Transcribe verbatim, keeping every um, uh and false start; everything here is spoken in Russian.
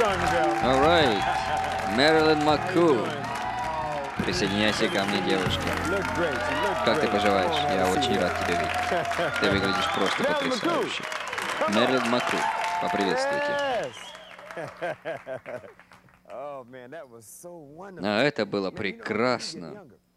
Alright. Мэрилин Макку. Присоединяйся ко мне, девушка. Как ты поживаешь? Я очень рад тебя видеть. Ты выглядишь просто потрясающе. Мэрилин Макку, поприветствуйте. А это было прекрасно.